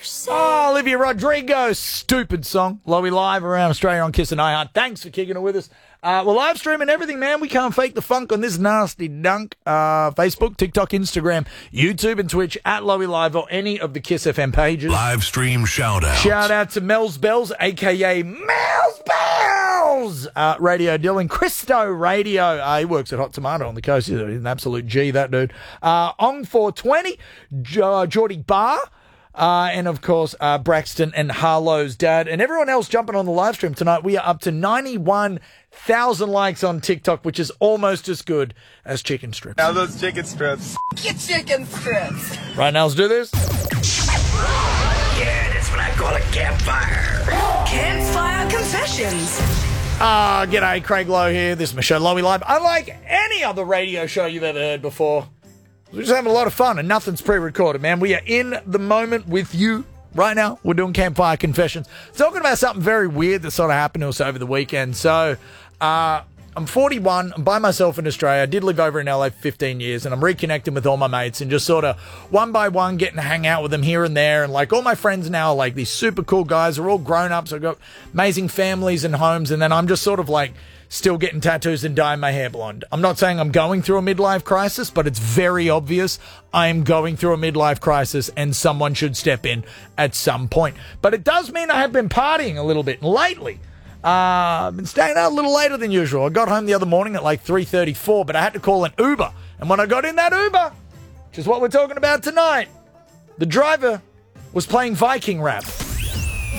Oh, Olivia Rodrigo, stupid song. Lowy live around Australia on Kiss and iHeart. Thanks for kicking it with us. We're live streaming everything, man. We can't fake the funk on this nasty dunk. Facebook, TikTok, Instagram, YouTube, and Twitch at Lowy Live or any of the Kiss FM pages. Live stream shout out. Shout out to Mel's Bells, a.k.a. Mel's Bells Radio Dylan. Christo Radio. He works at Hot Tomato on the coast. He's an absolute G, that dude. Ong 420, Geordie Barr. And, of course, Braxton and Harlow's dad and everyone else jumping on the live stream tonight. We are up to 91,000 likes on TikTok, which is almost as good as chicken strips. Now those chicken strips. Get chicken strips. Right now, let's do this. Yeah, that's what I call a campfire. Campfire confessions. G'day, Craig Lowe here. This is my show, Lowy Live. Unlike any other radio show you've ever heard before, we're just having a lot of fun, and nothing's pre-recorded, man. We are in the moment with you right now. We're doing Campfire Confessions. Talking about something very weird that sort of happened to us over the weekend. So, I'm 41. I'm by myself in Australia. I did live over in LA for 15 years, and I'm reconnecting with all my mates and just sort of one by one getting to hang out with them here and there. And, like, all my friends now are, like, these super cool guys. They're all grown-ups. I've got amazing families and homes, and then I'm just sort of, like, still getting tattoos and dyeing my hair blonde. I'm not saying I'm going through a midlife crisis, but it's very obvious I am going through a midlife crisis and someone should step in at some point. But it does mean I have been partying a little bit lately. I've been staying out a little later than usual. I got home the other morning at like 3:34, but I had to call an Uber. And when I got in that Uber, which is what we're talking about tonight, the driver was playing Viking rap.